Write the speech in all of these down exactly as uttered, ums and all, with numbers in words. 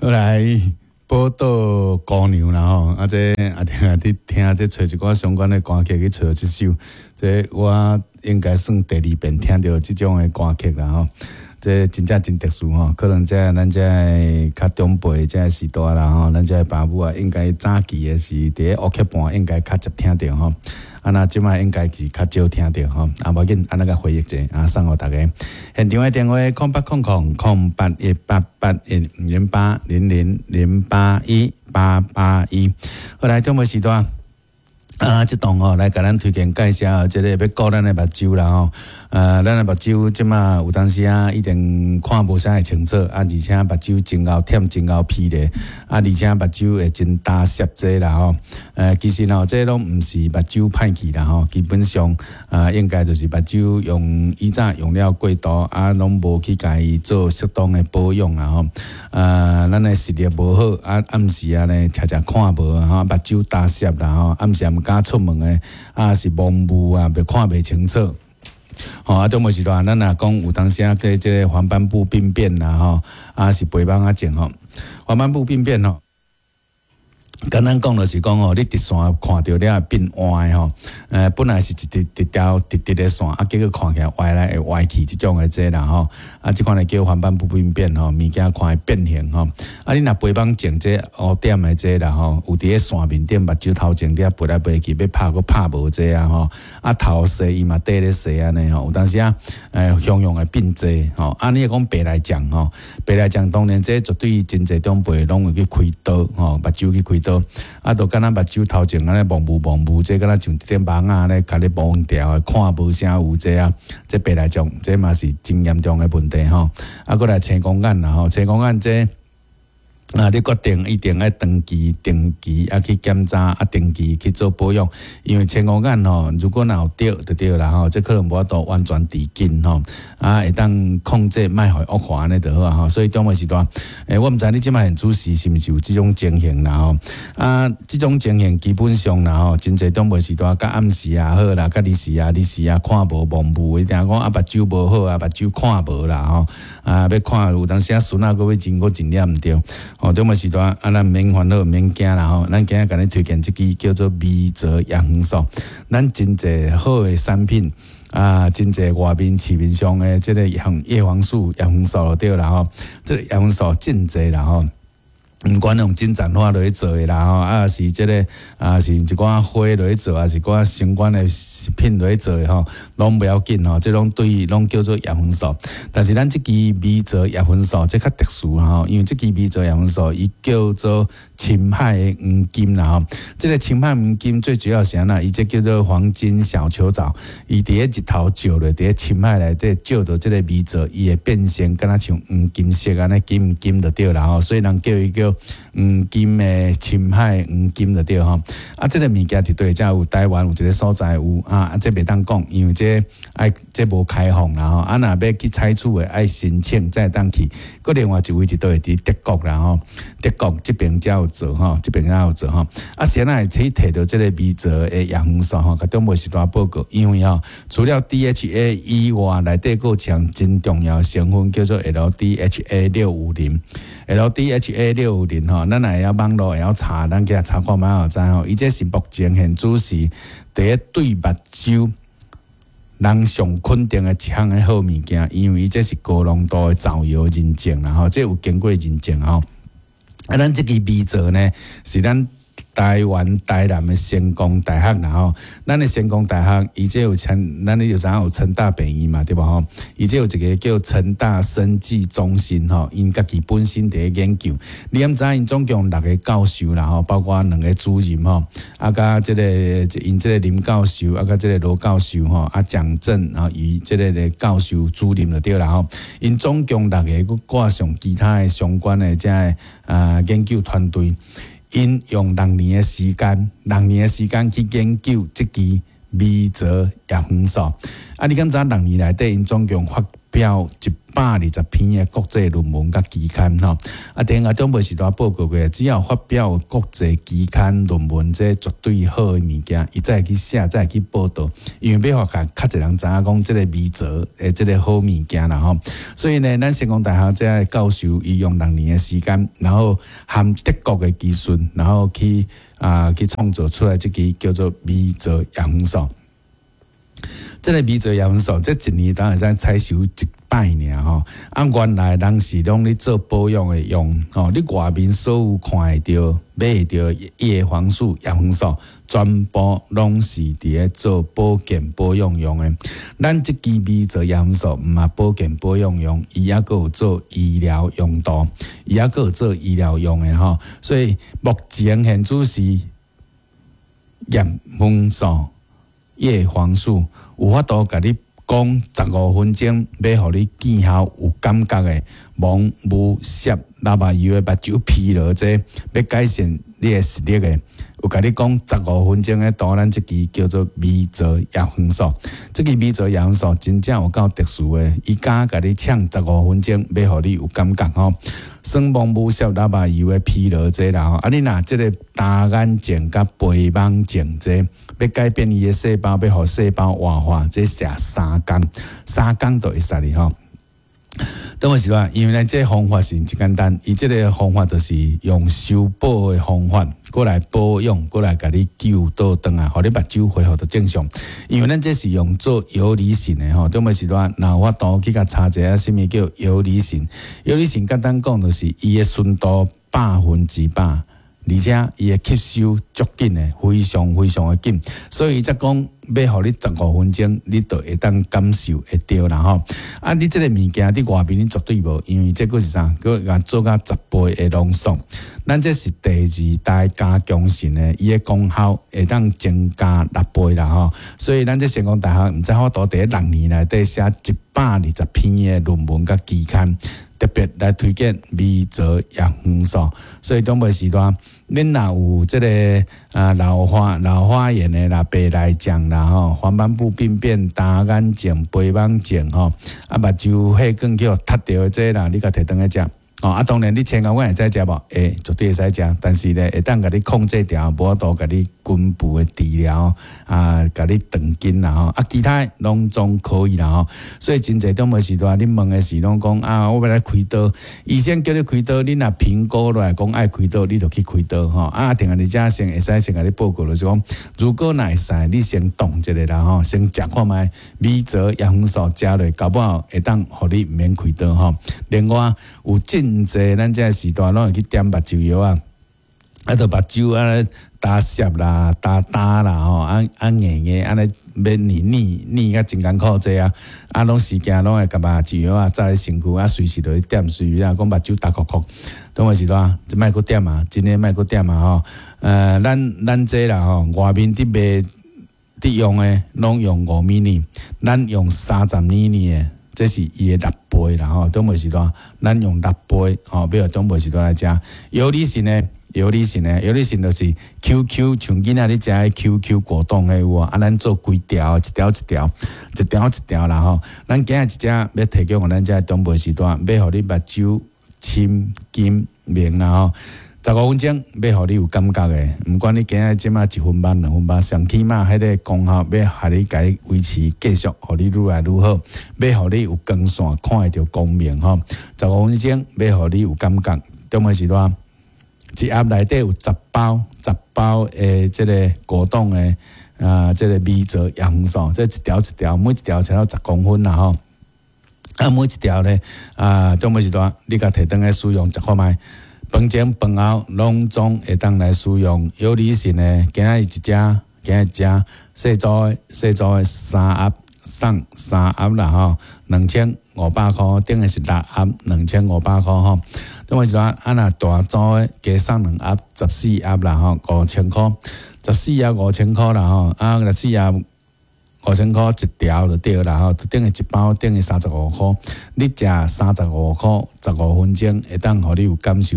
后来报道姑娘啦吼，啊这啊听啊听听这找一寡相关的歌曲去找这首，这我应该算第二遍听到这种的歌曲啦吼。这真正真特殊吼，可能这咱这较中辈这时代啦吼，咱这爸母啊，应该早期的是伫咧乌克盘应该较接听到吼，啊那即摆应该是较少听到吼，啊无紧，啊那个回忆者啊送互大家。现场的电话空八空空空八一八八一零八零零零八一八八一，后来中辈时代。啊，即档吼来甲咱推荐介绍，即个要顾咱的目睭啦吼。呃，咱的目睭即马有当时啊，一定看无啥会清楚，啊，而且目睭真够忝，真够疲咧，啊，而且目睭会真大涩济啦吼。呃，其实吼，这拢毋是目睭歹去啦吼，基本上啊，应该就是目睭用以早用了过度，啊，拢无去家己做适当的保养啦吼。呃，咱的视力无好，啊，暗时啊咧，常常看无吼，目睭大涩啦吼，暗时毋敢出门诶，啊是蒙雾啊，袂看袂清楚。吼、哦，啊，中午时段，咱若讲有当时啊，个即个黄斑部病变啦，吼，啊是肥胖啊症吼，黄斑部病变吼。简单讲就是讲哦，你直线看到了变歪吼，呃，本来是一直一条直直的线，啊，结果看起来歪来会歪去，即种的这啦吼，啊，即款来叫黄斑部病变吼，物件看会变形吼，啊，你若肥胖症这乌点的这啦吼，有伫咧线面顶目睭头前底飞来飞去，要拍佫拍无这啊吼，啊头洗伊嘛缀咧洗安尼吼，有当时啊，呃，向用的变济吼，啊，你讲白来讲吼，白来讲当然这绝对真济长辈拢会去开刀吼，目睭去开刀。啊，就敢若目睭头前安尼蒙雾蒙雾，这敢若像一点盲啊咧，甲你蒙掉，看无啥有这啊，这白来讲，这嘛是真严重的问题吼。啊，过来青光眼啦吼，青光眼这。啊！你决定一定要长期、定期啊去检查，啊定期去做保养。因为青光眼吼，如果若有掉就掉啦吼，这可能无法度完全治紧吼，啊会当控制卖互恶化安尼就好啊吼。所以中午时段，诶，我毋知你即摆现主持是毋是有即种情形啦吼？啊，即种情形基本上啦吼，真侪中午时段，甲暗时啊好啦，甲日时啊日时啊看无蒙雾，一定讲啊目睭无好啊，目睭看无啦吼，啊要看有当时啊孙啊佫要真佫真念毋对。哦，这么时段啊，咱免烦恼，免惊啦吼。咱今日甲你推荐一支叫做微泽叶黄素，咱真济好的产品啊，真济外面市面上的这个叶黄叶黄素、叶黄素就对啦吼。这个叶黄素真济啦吼。毋管用金盏花落去做诶啦吼，啊是即、這个啊是一寡花落去做，啊是一寡相关诶食品落去做诶吼，拢不要紧吼，即种对拢叫做叶黄素。但是咱即支微泽叶黄素即较特殊吼，因为即支微泽叶黄素伊叫做青海诶黄金啦吼。即、這个青海黄金最主要是安那，伊即叫做黄金小球藻，伊伫咧日头照落，伫咧青海内底照到即个微泽，伊会变成敢若像黄金色安尼金金就对啦吼，所以人叫伊叫。黄金的青海黄金就对吼，啊，这个物件绝对才有台湾有一个所在有啊，啊，这袂当讲，因为这爱这无开放啦吼，啊，若要去采取的爱申请才会当去。搁另外一位就都会伫德国啦吼，德国这边才有做吼，这边才有做吼。啊，先来去摕到这个微泽的叶黄素吼，甲中部时段报告，因为吼除了 D H A 以外，内底佫有一项真重要成分叫做 L D H A 六五零 ，L D H A 六五零吼，咱也要网络会晓查，咱去查看卖后知吼。伊这是目前现主是第一对目睭人上肯定的一项的好物件，因为伊这是高浓度的造药认证啦吼，这有经过认证吼。啊，咱这个微泽呢是咱。台湾台南的成功大学啦吼，咱的成功大学，伊这有成，咱你就知影有成大病院嘛，对无吼？伊这有一个叫成大生技中心吼，因家己本身伫咧研究。你毋知因总共六个教授啦吼，包括两个主任吼，啊甲即、這个因即个林教授，啊甲即个罗教授吼，啊蒋正啊与即个咧教授主任就对啦吼。因总共六个佫挂上其他的相关的即个啊研究团队。因用六年的时间，六年的时间去研究这支微泽叶黄素。啊，你敢知六年内底因总共发表一百二十篇的国际论文甲期刊吼。啊，顶下中部时代报告过，只要发表国际期刊论文，这绝对好的物件，伊再去写，再去报道，因为要互较较侪人知影讲即个美泽诶，即个好物件啦吼。所以呢，咱成功大学这个教授伊用六年的时间，然后含德国的技术，然后去啊去创造出来即个叫做美泽亚分素。这个美泽亚分素，这一年当然使采收一摆尔吼。啊，原来人是拢咧做保养的用吼，你外面所有看会到、买会到叶黄素、亚分素，全部拢是伫咧做保健保养用的。咱即支美泽亚分素毋嘛保健保养用，伊还佫有做医疗用途，伊还佫有做医疗用的吼。所以目前现主是亚分素。叶黄素有法度甲你讲十五分钟，要互你见效有感觉的，蒙无摄喇叭油的目睭疲劳者，要改善你的视力的，有甲你讲十五分钟的，当然即支叫做美泽亚分素。即支美泽亚分素真正有够特殊的，伊敢甲你抢十五分钟，要互你有感觉吼。酸蒙无摄喇叭油的疲劳者啦吼，啊你若即个大眼睛甲肥蠓症者，要改变伊的细胞，要互细胞活化，这写三工，三工就会使哩吼。当然是啦，因为咱这方法是真简单，伊这个方法就是用修补的方法，过来保养，过来甲你救倒转啊，互你目睭恢复到正常。因为咱这是用做游离性的吼，当然是啦，若有法度去甲查一下，什么叫游离性？游离性简单讲就是伊的纯度百分之百。而且伊会吸收足紧的，非常非常的紧，所以才讲要互你十五分钟，你就会当感受会到啦吼。啊，你即个物件你外面你绝对无，因为这个是啥？佮甲做甲十倍的浓缩。咱这是第二代加强型的，伊的功效会当增加六倍啦吼。所以咱这成功大学毋知好多伫六年内底写一百二十篇的论文甲期刊。特别来推荐美泽亚分素，所以当袂时段，恁若有即、这个啊老花老花眼的啦、白内障啦吼、黄斑部病变、大眼睛、肥蠓症吼，啊目睭血管叫塌掉这啦，你甲摕倒来食。哦，啊，当然你千万会使食无？诶，绝对会使食，但是咧，会当甲你控制掉，无法度甲你根部的治疗啊，甲你断筋啦吼，啊，其他拢总可以啦吼。所以真侪当袂时段，你问的是拢讲啊，我要来开刀，医生叫你开刀，你若评估落来讲爱开刀，你就去开刀吼。啊，定下你遮先会使先甲你报告就是讲，如果若会使，你先动一下啦吼，先食看觅美泽亚分素食落，搞不好会当互你免开刀吼。另外有真侪咱这时代拢会去点目睭药啊，啊，着目睭啊打涩啦、打打啦吼，啊啊硬硬安尼免腻腻腻甲真艰苦这啊，啊拢时间拢会甲目睭药啊早咧身躯啊，随时着去点，随时啊讲目睭打哭哭，当然是啦，就莫搁点啊，真诶莫搁点啊吼，呃，咱咱这啦吼，外面伫卖伫用诶，拢用五米尼，咱用三十米尼诶。这是伊的六倍啦吼，当袂是多，咱用六倍吼，比如当袂是多来食。有理性的，有理性的，有理性就是 Q Q， 像囡仔你食的 Q Q 果冻的有啊，啊咱做规条，一条一条，一条一条啦吼。咱今日一只要提供互咱只当袂是多，要互你目睭深金明啦吼。十五分钟要互你有感觉的，毋管你今日即马一分半、两分半，上起码迄个功效要互你家维持继续，互你愈来愈好，要互你有光线看会到光明吼。十五分钟要互你有感觉，中午时段一盒内底有十包、十包诶，即个果冻诶啊，即个美泽亚分素，即一条一条，每一条才到十公分啦吼。啊，每一条咧啊，中午时段你甲摕倒来使用，食看觅。饭前饭后拢总会当来使用，有理性的，今仔日一只，今仔日一只，细组的，细组的三盒送三盒啦吼，两千五百块，顶的是六盒，两千五百块吼。等于是讲，啊若大组的加送两盒，十四盒啦吼，五千块，十四盒五千块啦吼，啊十四盒。五千块一条就对啦吼，等于一包等于三十五块，你食三十五块，十五分钟会当互你有感受到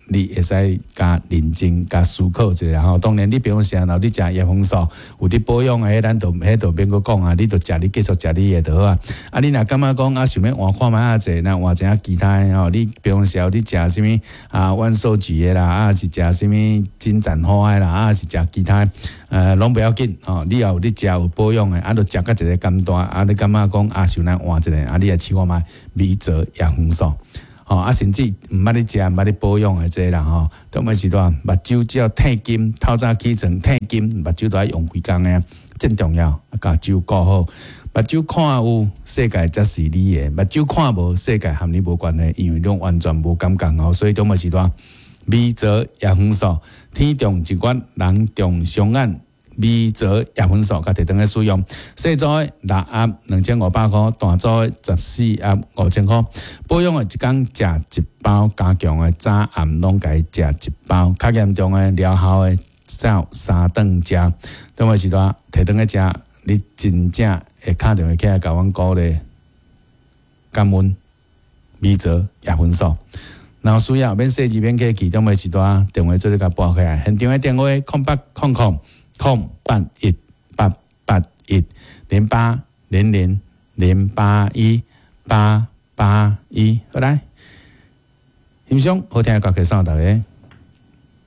你会使加认真加思考一下吼。当然你比如说，然后你食叶黄素有伫保养诶，咱就迄就免阁讲啊，你就食你继续食你诶就好啊。啊，你若感觉讲啊，想要换看觅啊者，那换一下其他诶吼。你比如说你食啥物啊，万寿菊诶啦，啊是食啥物金盏花诶啦，啊是食其他呃拢不要紧吼。你有你食有保养诶，啊，就食到一个甘淡，啊，你感觉讲啊，想咱换一个，啊，你来试看觅米泽叶黄素。吼啊，甚至毋捌咧食，毋捌咧保养诶，这啦吼，都每时段目睭只要褪金，透早起床褪金，目睭都爱用几工诶，真重要。啊，甲睭顾好，目睭看有世界才是你诶，目睭看无世界和你无关系，因为你完全无感觉哦。所以都每时段米泽叶黄素，天重一月，人重双眼。米泽叶黄素，甲摕当去使用。细组的六盒两千五百块，大组的十四盒五千块。保养的一工食一包，加强的早暗拢该食一包。较严重的疗效的照三顿食。当时段摕当去食，你真正会打电话起来甲阮鼓励，感恩米泽叶黄素。然后需要免设置免客气，当时段电话做咧甲拨起来，现场的电话空八空空。空八一八八一零八零零零八一八八一，好来，欣赏好听的歌曲送大家。